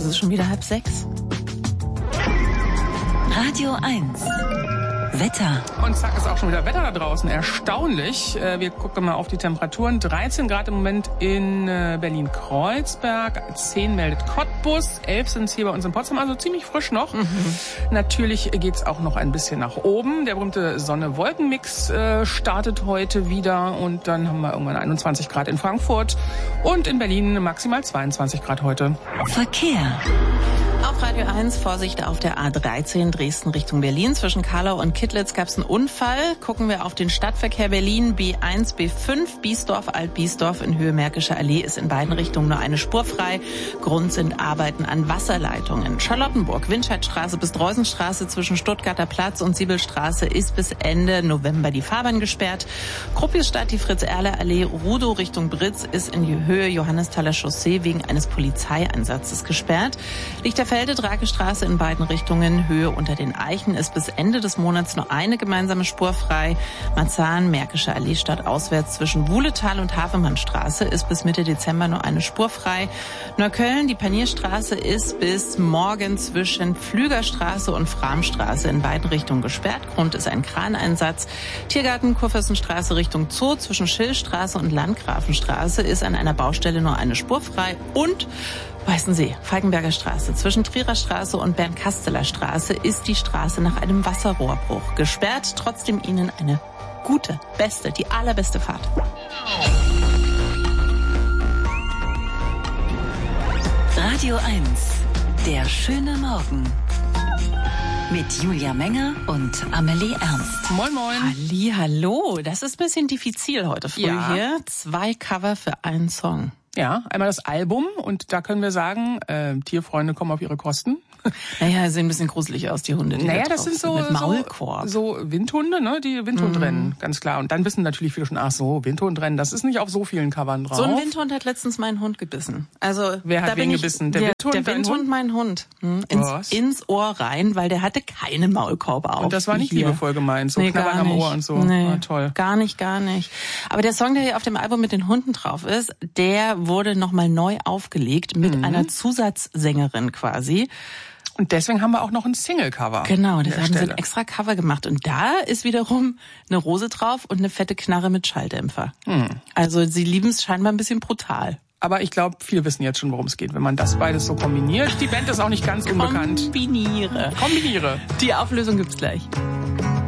Es ist schon wieder 5:30. Radio 1. Wetter. Und zack, ist auch schon wieder Wetter da draußen. Erstaunlich. Wir gucken mal auf die Temperaturen. 13 Grad im Moment in Berlin-Kreuzberg. 10 meldet Cottbus. 11 sind es hier bei uns in Potsdam. Also ziemlich frisch noch. Natürlich geht's auch noch ein bisschen nach oben. Der berühmte Sonne-Wolken-Mix startet heute wieder. Und dann haben wir irgendwann 21 Grad in Frankfurt. Und in Berlin maximal 22 Grad heute. Verkehr. Auf Radio 1, Vorsicht auf der A13 Dresden Richtung Berlin. Zwischen Karlau und Kittlitz gab es einen Unfall. Gucken wir auf den Stadtverkehr Berlin. B1, B5, Biesdorf, Alt-Biesdorf in Höhe Märkische Allee ist in beiden Richtungen nur eine Spur frei. Grund sind Arbeiten an Wasserleitungen. Charlottenburg, Windscheidstraße bis Dreusenstraße zwischen Stuttgarter Platz und Siebelstraße ist bis Ende November die Fahrbahn gesperrt. Kruppisstadt, die Fritz-Erler-Allee, Rudow Richtung Britz ist in Höhe Johannesthaler Chaussee wegen eines Polizeieinsatzes gesperrt. Lichterfelde-Drake-Straße in beiden Richtungen, Höhe unter den Eichen ist bis Ende des Monats nur eine gemeinsame Spur frei. Marzahn, Märkische Allee stadtauswärts zwischen Wuhletal und Hafemannstraße ist bis Mitte Dezember nur eine Spur frei. Neukölln, die Panierstraße ist bis morgen zwischen Pflügerstraße und Framstraße in beiden Richtungen gesperrt. Grund ist ein Kraneinsatz. Tiergarten, Kurfürstenstraße Richtung Zoo zwischen Schillstraße und Landgrafenstraße ist an einer Baustelle nur eine Spur frei. Und Weißensee, Falkenberger Straße. Zwischen Trierer Straße und Bernd-Kasteler Straße ist die Straße nach einem Wasserrohrbruch gesperrt. Trotzdem Ihnen eine gute, beste, die allerbeste Fahrt. Radio 1. Der schöne Morgen. Mit Julia Menger und Amelie Ernst. Moin, moin. Hallihallo, das ist ein bisschen diffizil heute früh hier. 2 Cover für einen Song. Ja, einmal das Album und da können wir sagen, Tierfreunde kommen auf ihre Kosten. Naja, sehen ein bisschen gruselig aus, die Hunde. Die naja, da das sind so mit Maulkorb. So Windhunde, ne, die Windhundrennen, ganz klar. Und dann wissen natürlich viele schon, ach so, Windhundrennen, das ist nicht auf so vielen Covern drauf. So ein Windhund hat letztens meinen Hund gebissen. Also wer hat wen gebissen? Der Windhund, mein Hund. Ins Ohr rein, weil der hatte keinen Maulkorb auf. Und das war nicht liebevoll gemeint, so knabbern am Ohr und so. Nee, ah, toll. Gar nicht. Aber der Song, der hier auf dem Album mit den Hunden drauf ist, der wurde nochmal neu aufgelegt mit einer Zusatzsängerin quasi. Und deswegen haben wir auch noch ein Single-Cover. Genau, deshalb haben sie ein extra Cover gemacht. Und da ist wiederum eine Rose drauf und eine fette Knarre mit Schalldämpfer. Also sie lieben es scheinbar ein bisschen brutal. Aber ich glaube, viele wissen jetzt schon, worum es geht, wenn man das beides so kombiniert. Die Band ist auch nicht ganz unbekannt. Kombiniere. Kombiniere. Die Auflösung gibt's gleich.